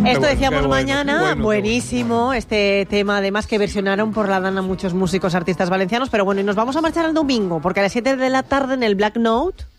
Esto decíamos Qué mañana, bueno, buenísimo este tema, además que versionaron por la Dana muchos músicos, artistas valencianos, pero bueno, y nos vamos a marchar al domingo, porque a las 7 de la tarde en el Black Note